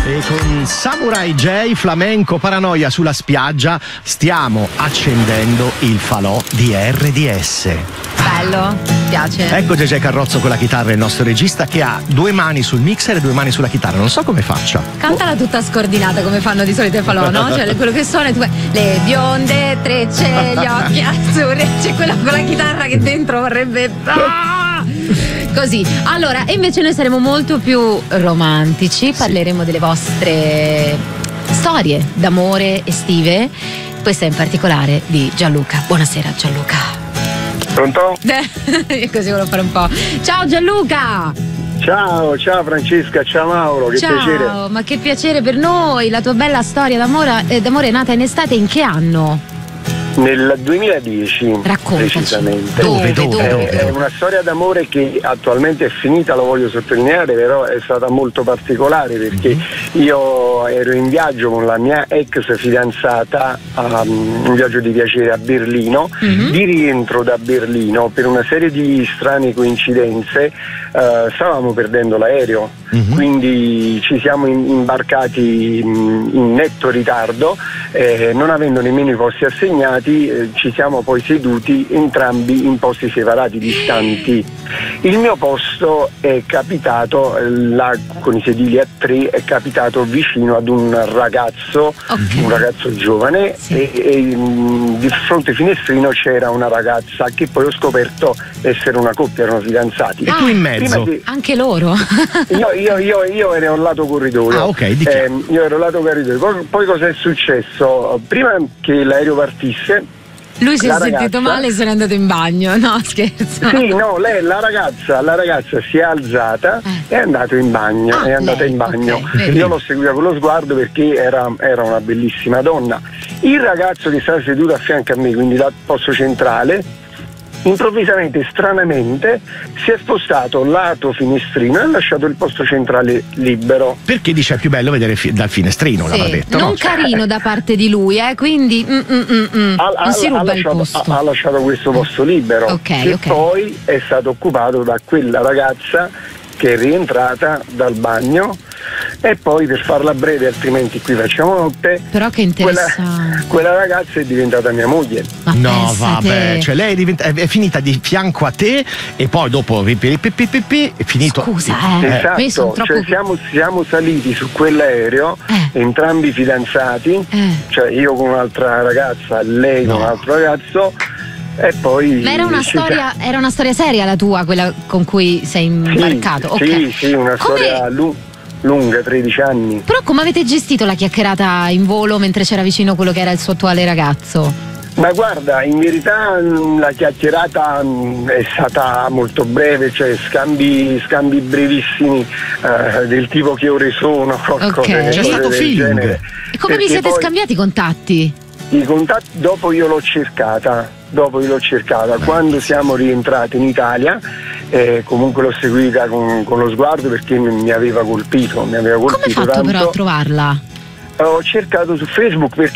E con Samurai J, Flamenco Paranoia sulla spiaggia, stiamo accendendo il falò di RDS. Bello, mi piace. Ecco JJ Carrozzo con la chitarra, il nostro regista, che ha 2 mani sul mixer e 2 mani sulla chitarra. Non so come faccia. Cantala tutta scordinata come fanno di solito i falò, no? Cioè quello che suona è le bionde trecce, gli occhi azzurri. C'è quella con la chitarra che dentro vorrebbe. Così. Allora, e invece noi saremo molto più romantici, parleremo delle vostre storie d'amore estive. Questa in particolare di Gianluca. Buonasera Gianluca. Pronto? Così volevo fare un po'. Ciao Gianluca! Ciao Francesca, ciao Mauro, che piacere. Ciao, ma che piacere per noi, la tua bella storia d'amore è nata in estate, in che anno? Nel 2010, raccontaci. Precisamente. Dove? È una storia d'amore che attualmente è finita, lo voglio sottolineare, però è stata molto particolare perché io ero in viaggio con la mia ex fidanzata, un viaggio di piacere a Berlino, di rientro da Berlino per una serie di strane coincidenze stavamo perdendo l'aereo, quindi ci siamo imbarcati in netto ritardo, non avendo nemmeno i posti assegnati. Ci siamo poi seduti entrambi in posti separati, distanti. Il mio posto è capitato là con i sedili a 3, è capitato vicino ad un ragazzo, un ragazzo giovane, e di fronte al finestrino c'era una ragazza che poi ho scoperto essere una coppia, erano fidanzati. E tu in mezzo? Anche loro? Io ero al lato corridoio. Io ero al lato corridoio. Poi cosa è successo? Prima che l'aereo partisse, lui si è sentito male e se n'è andato in bagno. No, scherzo. Sì, no, la ragazza si è alzata e è andata in bagno. Okay, io l'ho seguita con lo sguardo perché era una bellissima donna. Il ragazzo che stava seduto a fianco a me, quindi dal posto centrale, improvvisamente, stranamente, si è spostato lato finestrino e ha lasciato il posto centrale libero. Perché dice è più bello vedere dal finestrino, l'avrà detto. Non carino da parte di lui, quindi non si ruba il posto. Ha lasciato questo posto libero, che poi è stato occupato da quella ragazza che è rientrata dal bagno. E poi, per farla breve, altrimenti qui facciamo notte, però che interessante, quella ragazza è diventata mia moglie. No, vabbè, cioè lei è finita di fianco a te e poi dopo è finito. Scusa, esatto, cioè siamo saliti su quell'aereo entrambi fidanzati, cioè io con un'altra ragazza, lei con un altro ragazzo. E poi. Ma era una storia seria la tua, quella con cui sei imbarcato? Sì, una storia lunga, 13 anni. Però come avete gestito la chiacchierata in volo mentre c'era vicino quello che era il suo attuale ragazzo? Ma guarda, in verità la chiacchierata è stata molto breve, cioè scambi brevissimi, del tipo che ore sono, c'è stato film. E come vi siete scambiati i contatti? I contatti dopo io l'ho cercata. Quando siamo rientrati in Italia, comunque l'ho seguita con lo sguardo perché mi aveva colpito. Come hai fatto tanto. però a trovarla? Ho cercato su Facebook perché